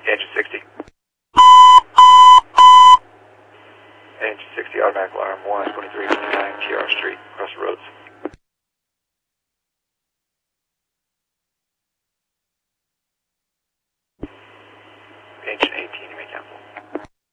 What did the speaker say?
Engine 60. Engine 60, automatic alarm 12359 TR Street, across the road.